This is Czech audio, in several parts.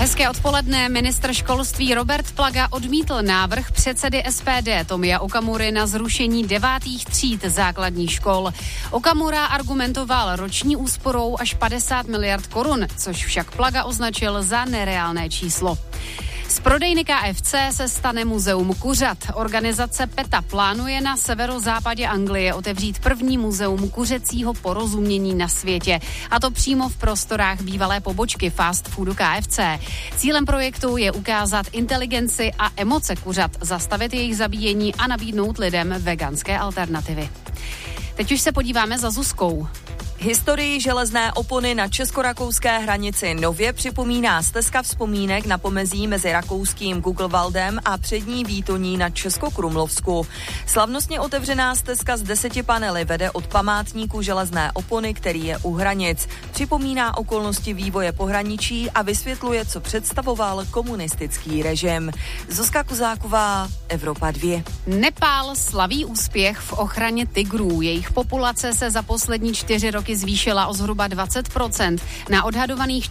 Hezké odpoledne. Ministr školství Robert Plaga odmítl návrh předsedy SPD Tomia Okamury na zrušení 9. tříd základních škol. Okamura argumentoval roční úsporou až 50 miliard korun, což však Plaga označil za nereálné číslo. Z prodejny KFC se stane muzeum kuřat. Organizace PETA plánuje na severozápadě Anglie otevřít první muzeum kuřecího porozumění na světě. A to přímo v prostorách bývalé pobočky fast foodu KFC. Cílem projektu je ukázat inteligenci a emoce kuřat, zastavit jejich zabíjení a nabídnout lidem veganské alternativy. Teď už se podíváme za Zuzkou. Historii železné opony na česko-rakouské hranici nově připomíná stezka vzpomínek na pomezí mezi rakouským Guglwaldem a přední Výtoní na Českokrumlovsku. Slavnostně otevřená stezka z 10 panely vede od památníku železné opony, který je u hranic. Připomíná okolnosti vývoje pohraničí a vysvětluje, co představoval komunistický režim. Zuzka Kuzáková, Evropa 2. Nepál slaví úspěch v ochraně tigrů. Jejich populace se za poslední 4 roky zvýšila o zhruba 20% na odhadovaných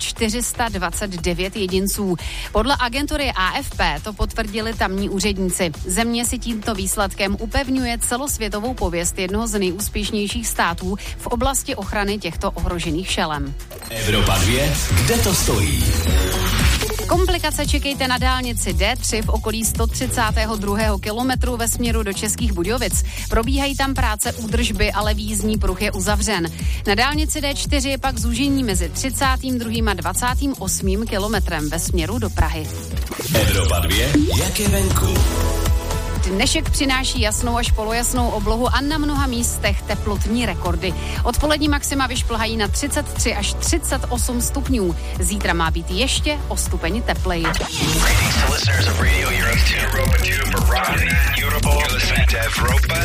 429 jedinců. Podle agentury AFP to potvrdili tamní úředníci. Země si tímto výsledkem upevňuje celosvětovou pověst jednoho z nejúspěšnějších států v oblasti ochrany těchto ohrožených šelem. Evropa 2, kde to stojí? Komplikace čekejte na dálnici D3 v okolí 132. kilometru ve směru do Českých Budějovic. Probíhají tam práce údržby, ale výjízdní pruh je uzavřen. Na dálnici D4 je pak zúžení mezi 32. a 28. kilometrem ve směru do Prahy. Evropa 2, jak je venku? Dnešek přináší jasnou až polojasnou oblohu a na mnoha místech teplotní rekordy. Odpolední maxima vyšplhají na 33 až 38 stupňů. Zítra má být ještě o stupeň tepleji. Evropa